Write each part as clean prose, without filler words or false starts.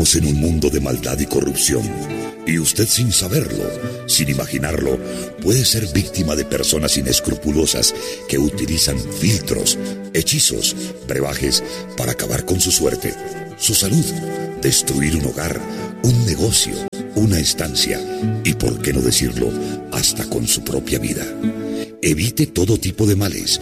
Estamos en un mundo de maldad y corrupción. Y usted, sin saberlo, sin imaginarlo, puede ser víctima de personas inescrupulosas que utilizan filtros, hechizos, brebajes para acabar con su suerte, su salud, destruir un hogar, un negocio, una estancia y, por qué no decirlo, hasta con su propia vida. Evite todo tipo de males.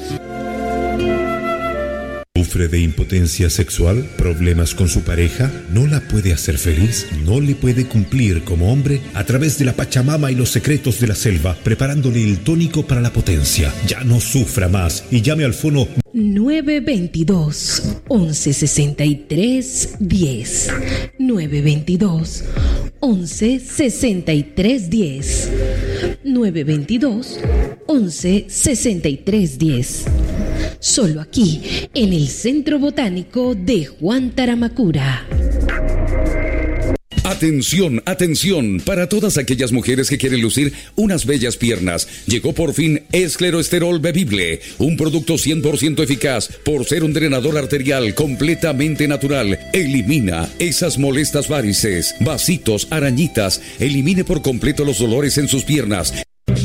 ¿Sufre de impotencia sexual? ¿Problemas con su pareja? ¿No la puede hacer feliz? ¿No le puede cumplir como hombre? A través de la Pachamama y los secretos de la selva, preparándole el tónico para la potencia. Ya no sufra más y llame al fono 922 1163 10. 922 1163 10. 922 1163 10. Solo aquí, en el Centro Botánico de Juan Taramacura. Atención, atención, para todas aquellas mujeres que quieren lucir unas bellas piernas. Llegó por fin Escleroesterol Bebible, un producto 100% eficaz por ser un drenador arterial completamente natural. Elimina esas molestas varices, vasitos, arañitas. Elimine por completo los dolores en sus piernas.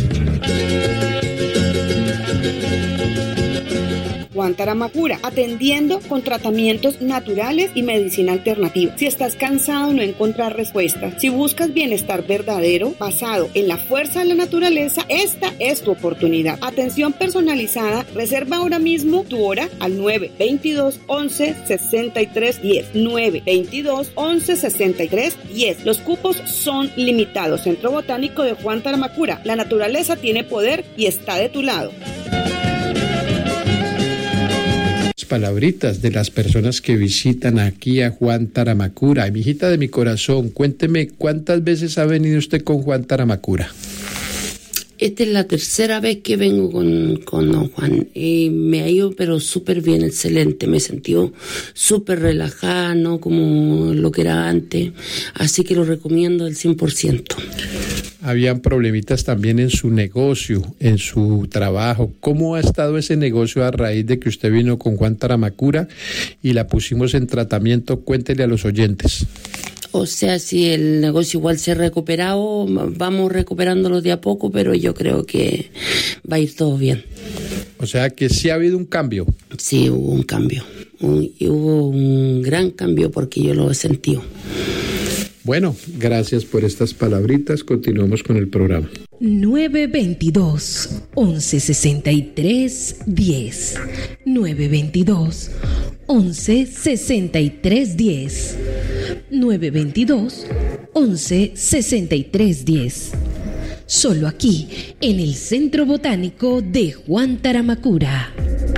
Juan Taramacura, atendiendo con tratamientos naturales y medicina alternativa. Si estás cansado de no encontrar respuestas, si buscas bienestar verdadero basado en la fuerza de la naturaleza, esta es tu oportunidad. Atención personalizada, reserva ahora mismo tu hora al 922 11 63 10. 922 11 63 10. Los cupos son limitados. Centro Botánico de Juan Taramacura. La naturaleza tiene poder y está de tu lado. Palabritas de las personas que visitan aquí a Juan Taramacura. Mi hijita de mi corazón, cuénteme cuántas veces ha venido usted con Juan Taramacura. Esta es la tercera vez que vengo con don Juan. Me ha ido pero súper bien, excelente. Me he sentido súper relajada, no como lo que era antes. Así que lo recomiendo al 100%. Habían problemitas también en su negocio, en su trabajo. ¿Cómo ha estado ese negocio a raíz de que usted vino con Juan Taramacura y la pusimos en tratamiento? Cuéntele a los oyentes. O sea, si el negocio igual se ha recuperado, vamos recuperándolo de a poco, pero yo creo que va a ir todo bien. O sea, que sí ha habido un cambio. Sí, hubo un cambio. Hubo un gran cambio porque yo lo he sentido. Bueno, gracias por estas palabritas. Continuamos con el programa. 922 1163 10. 922 1163 10. 922 1163 10. Solo aquí, en el Centro Botánico de Juan Taramacura.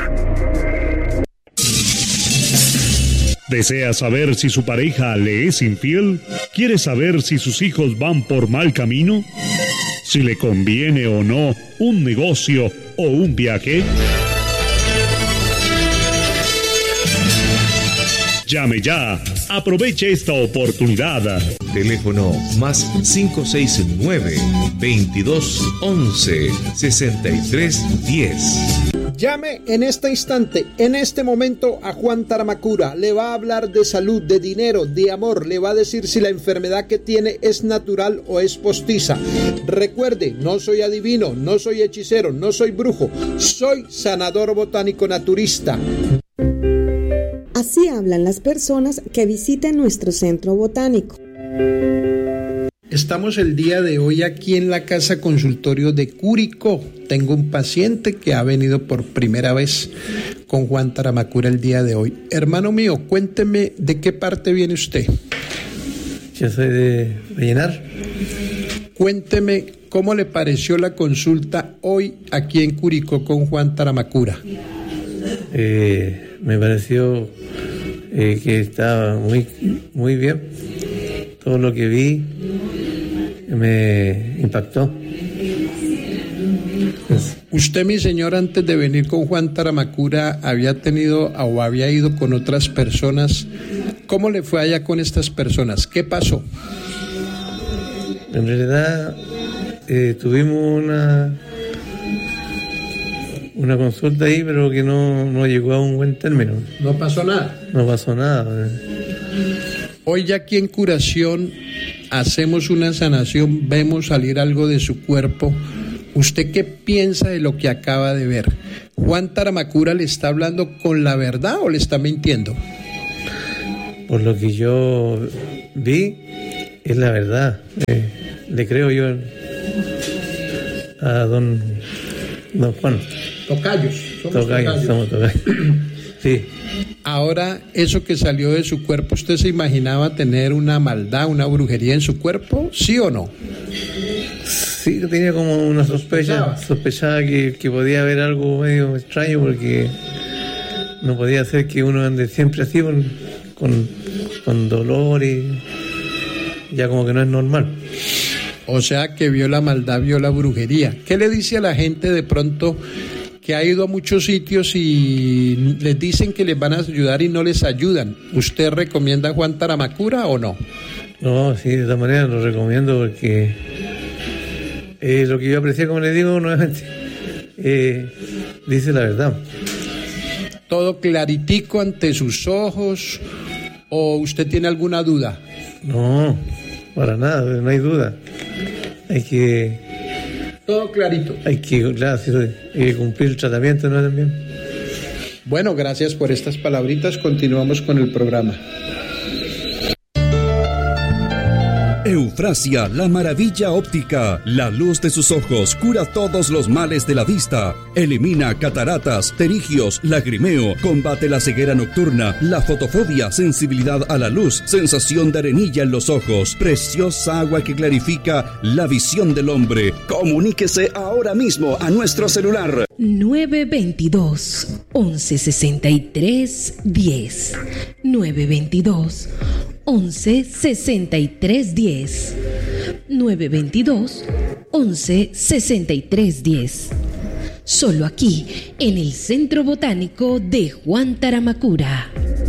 ¿Desea saber si su pareja le es infiel? ¿Quiere saber si sus hijos van por mal camino? ¿Si le conviene o no un negocio o un viaje? Llame ya. Aproveche esta oportunidad. Teléfono más 569-2211-6310. Llame en este instante, en este momento a Juan Taramacura. Le va a hablar de salud, de dinero, de amor. Le va a decir si la enfermedad que tiene es natural o es postiza. Recuerde, no soy adivino, no soy hechicero, no soy brujo. Soy sanador botánico naturista. Así hablan las personas que visitan nuestro centro botánico. Estamos el día de hoy aquí en la casa consultorio de Curicó. Tengo un paciente que ha venido por primera vez con Juan Taramacura el día de hoy. Hermano mío, cuénteme de qué parte viene usted. Yo soy de Vallenar. Cuénteme cómo le pareció la consulta hoy aquí en Curicó con Juan Taramacura. Me pareció que estaba muy bien. Todo lo que vi me impactó. Usted, mi señor, antes de venir con Juan Taramacura, había tenido o había ido con otras personas. ¿Cómo le fue allá con estas personas? ¿Qué pasó? En realidad tuvimos una consulta ahí, pero que no llegó a un buen término. ¿No pasó nada? No pasó nada. Hoy ya aquí en Curación hacemos una sanación, vemos salir algo de su cuerpo. ¿Usted qué piensa de lo que acaba de ver? ¿Juan Taramacura le está hablando con la verdad o le está mintiendo? Por lo que yo vi, es la verdad. Le creo yo a don Juan. Tocayos. Somos tocayos. Sí. Ahora, eso que salió de su cuerpo, ¿usted se imaginaba tener una maldad, una brujería en su cuerpo? ¿Sí o no? Sí, tenía como una sospechaba que podía haber algo medio extraño, porque no podía ser que uno ande siempre así con dolor y ya como que no es normal. O sea que vio la maldad, vio la brujería. ¿Qué le dice a la gente de pronto que ha ido a muchos sitios y les dicen que les van a ayudar y no les ayudan? ¿Usted recomienda a Juan Taramacura o no? No, sí, de todas maneras lo recomiendo, porque lo que yo aprecié, como les digo nuevamente, dice la verdad. ¿Todo claritico ante sus ojos o usted tiene alguna duda? No, para nada, no hay duda. Hay que... Todo clarito. Hay que cumplir el tratamiento, ¿no? También. Bueno, gracias por estas palabritas. Continuamos con el programa. Eufrasia, la maravilla óptica. La luz de sus ojos cura todos los males de la vista. Elimina cataratas, pterigios, lagrimeo. Combate la ceguera nocturna, la fotofobia, sensibilidad a la luz, sensación de arenilla en los ojos. Preciosa agua que clarifica la visión del hombre. Comuníquese ahora mismo a nuestro celular. 922 1163 10. 922 11 63 10. 922 11 63 10. Solo aquí, en el Centro Botánico de Juan Taramacura.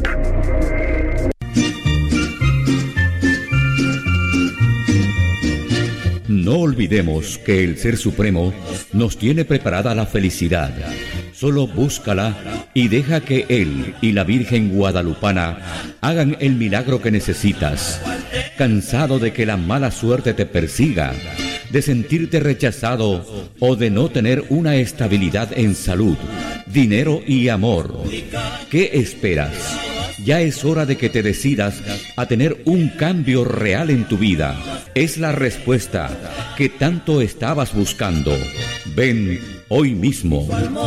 No olvidemos que el Ser Supremo nos tiene preparada la felicidad. Solo búscala y deja que Él y la Virgen Guadalupana hagan el milagro que necesitas. ¿Cansado de que la mala suerte te persiga, de sentirte rechazado o de no tener una estabilidad en salud, dinero y amor? ¿Qué esperas? Ya es hora de que te decidas a tener un cambio real en tu vida. Es la respuesta que tanto estabas buscando. Ven hoy mismo.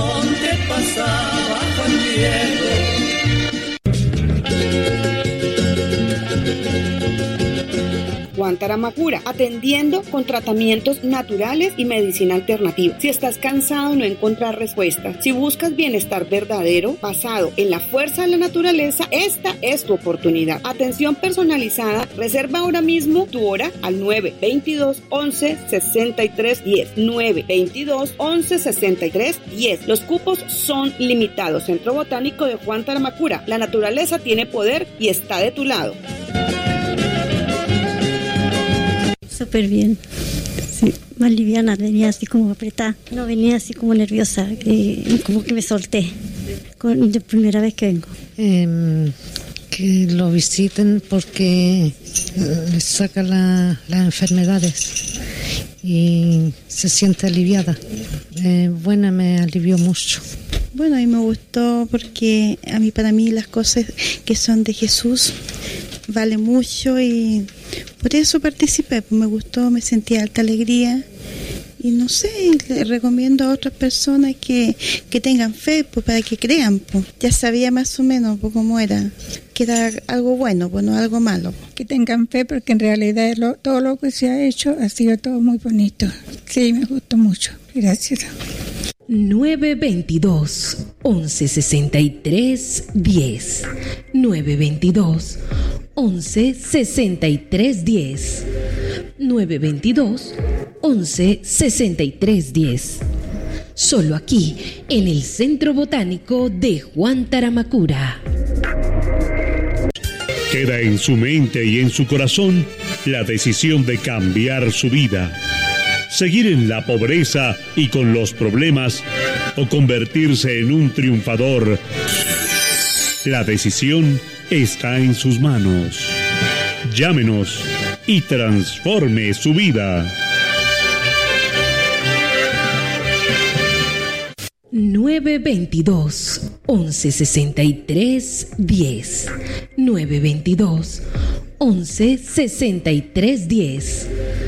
Juan Taramacura, atendiendo con tratamientos naturales y medicina alternativa. Si estás cansado de no encontrar respuestas, si buscas bienestar verdadero basado en la fuerza de la naturaleza, esta es tu oportunidad. Atención personalizada. Reserva ahora mismo tu hora al 922 11 63 10. 922 11 63 10. Los cupos son limitados. Centro Botánico de Juan Taramacura. La naturaleza tiene poder y está de tu lado. Súper bien, sí, más liviana, venía así como apretada, no venía así como nerviosa, como que me solté de primera vez que vengo. Que lo visiten porque les saca las enfermedades y se siente aliviada. Bueno, me alivió mucho. Bueno, a mí me gustó porque para mí las cosas que son de Jesús vale mucho y por eso participé, pues me gustó, me sentí alta alegría y no sé, le recomiendo a otras personas que tengan fe, pues para que crean, pues ya sabía más o menos pues, cómo era, que era algo bueno, pues no algo malo. Que tengan fe porque en realidad todo lo que se ha hecho ha sido todo muy bonito, sí, me gustó mucho, gracias. 922 11 63 10. 922 11 63 10. 922 11 63 10. Solo aquí, en el Centro Botánico de Juan Taramacura. Queda en su mente y en su corazón la decisión de cambiar su vida. Seguir en la pobreza y con los problemas o convertirse en un triunfador. La decisión está en sus manos. Llámenos y transforme su vida. 922-1163-10. 922-1163-10.